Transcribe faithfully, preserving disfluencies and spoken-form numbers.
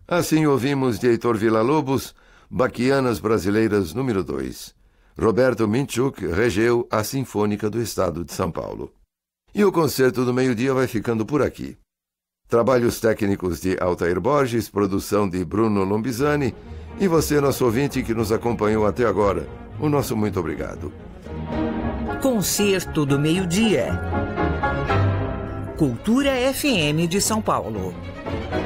Assim ouvimos de Heitor Villa-Lobos, Baquianas Brasileiras número dois. Roberto Minchuk regeu a Sinfônica do Estado de São Paulo. E o Concerto do Meio-Dia vai ficando por aqui. Trabalhos técnicos de Altair Borges, produção de Bruno Lombizani, e você, nosso ouvinte que nos acompanhou até agora, o nosso muito obrigado. Concerto do Meio-Dia. Cultura F M de São Paulo.